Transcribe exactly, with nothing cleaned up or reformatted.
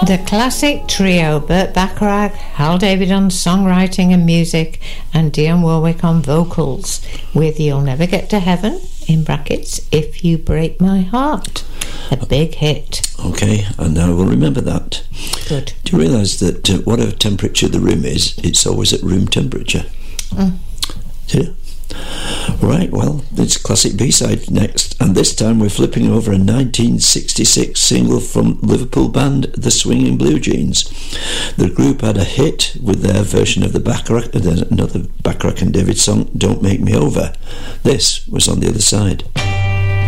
The classic trio, Burt Bacharach, Hal David on songwriting and music, and Dionne Warwick on vocals, with You'll Never Get to Heaven, in brackets, If You Break My Heart. A big hit. Okay, and I will remember that. Good. Do you realise that uh, whatever temperature the room is, it's always at room temperature? Mm. Yeah. Right, well, it's classic B-side next, and this time we're flipping over a nineteen sixty-six single from Liverpool band The Swinging Blue Jeans. The group had a hit with their version of the Bacharach, another Bacharach and David song, Don't Make Me Over. This was on the other side.